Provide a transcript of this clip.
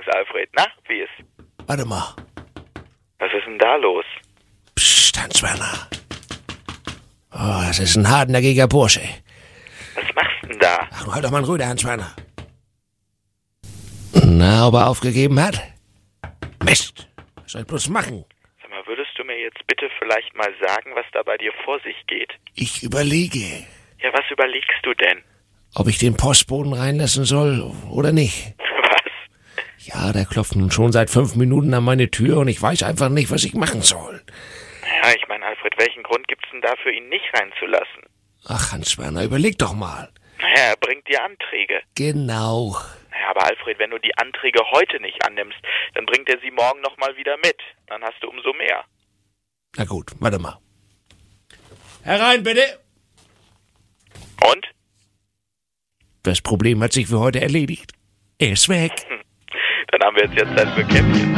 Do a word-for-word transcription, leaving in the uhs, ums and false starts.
Alfred. Na, wie ist? Warte mal. Was ist denn da los? Psst, Hans-Werner. Oh, das ist ein hartnäckiger Bursche. Was machst denn da? Ach, du halt doch mal einen Rüde, Hans-Werner. Na, ob er aufgegeben hat? Mist. Was soll ich bloß machen? Sag mal, würdest du mir jetzt bitte vielleicht mal sagen, was da bei dir vor sich geht? Ich überlege, Ja, was überlegst du denn? ob ich den Postboten reinlassen soll oder nicht. Was? Ja, der klopft nun schon seit fünf Minuten an meine Tür und ich weiß einfach nicht, was ich machen soll. Ja, ich meine, Alfred, welchen Grund gibt's denn da für ihn nicht reinzulassen? Ach, Hans-Werner, überleg doch mal. Naja, er bringt dir Anträge. Genau. Naja, aber Alfred, wenn du die Anträge heute nicht annimmst, dann bringt er sie morgen nochmal wieder mit. Dann hast du umso mehr. Na gut, warte mal. Herein, bitte. Und? Das Problem hat sich für heute erledigt. Er ist weg. Dann haben wir jetzt ja Zeit für Käffchen.